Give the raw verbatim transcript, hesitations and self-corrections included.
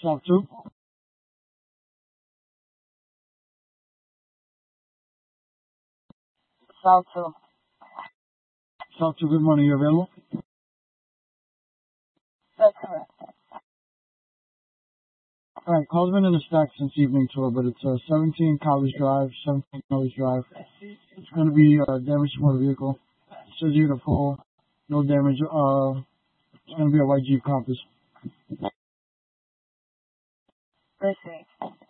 South two. South two. South two, good morning. You available? That's correct. All right, call's been in the stack since evening tour, but it's uh, seventeen College Drive, seventeen College Drive. It's going to be uh, damage to motor vehicle. It says you're going to pull, no damage. Uh, it's going to be a white Jeep Compass. Let's see.